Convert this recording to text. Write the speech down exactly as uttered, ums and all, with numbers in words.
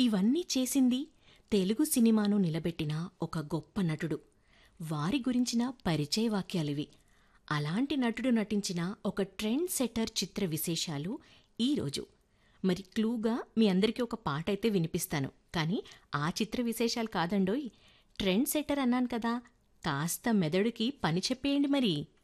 ఇవన్నీ చేసింది తెలుగు సినిమాను నిలబెట్టిన ఒక గొప్ప నటుడు. వారి గురించిన పరిచయ వాక్యాలివి. అలాంటి నటుడు నటించిన ఒక ట్రెండ్ సెటర్ చిత్ర విశేషాలు ఈరోజు. మరి క్లూగా మీ అందరికీ ఒక పాటైతే వినిపిస్తాను. కానీ ఆ చిత్ర విశేషాలు కాదండోయ్. ట్రెండ్ సెటర్ అన్నాను కదా, కాస్త మెదడుకి పని చెప్పేయండి మరి.